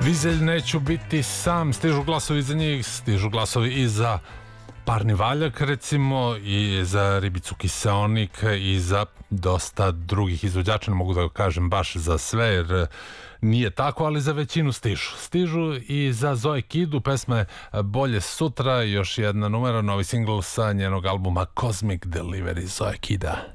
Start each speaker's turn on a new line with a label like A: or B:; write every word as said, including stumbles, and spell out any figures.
A: Vizelj, neću biti sam, stižu glasovi za njih, stižu glasovi i za Parni valjak recimo, i za Ribicu kiseonik, i za dosta drugih izvođača, ne mogu da kažem baš za sve jer nije tako, ali za većinu stižu. Stižu i za Zoe Kidu, pesma je Bolje sutra, još jedna numera, novi singl sa njenog albuma Cosmic Delivery, Zoe Kida.